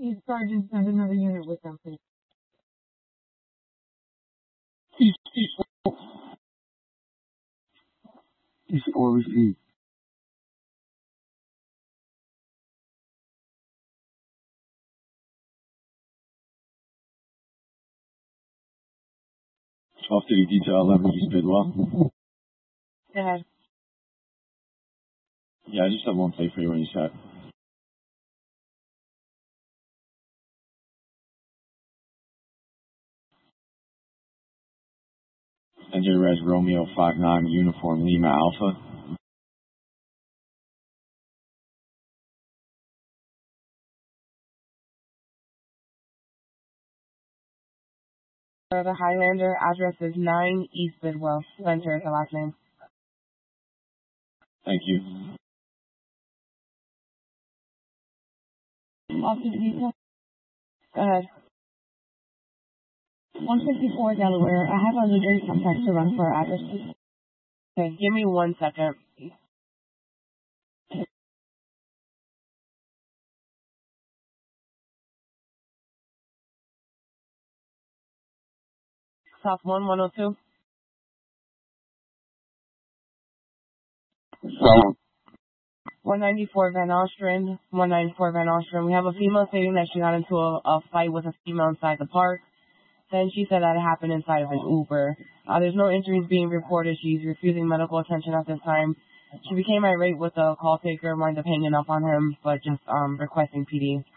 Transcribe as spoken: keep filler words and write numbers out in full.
These sergeants have another unit with them, please. East, east, east, or receive. twelve City Detail eleven East Bidwell. Go ahead. Yeah, I just have one play for you when you set. Enter Res Romeo five nine Uniform Lima Alpha. For the Highlander, address is nine East Bidwell. Center is the last name. Thank you. Officer Detail. Go ahead. one sixty-four Delaware. I have a New Jersey contact to run for our address. Okay, give me one second. South one, one oh two. So, one ninety-four Van Ostrin. one ninety-four Van Ostrin. We have a female stating that she got into a, a fight with a female inside the park. Then she said that it happened inside of an Uber. Uh, there's no injuries being reported. She's refusing medical attention at this time. She became irate with the call taker, wound up hanging up on him, but just um requesting P D.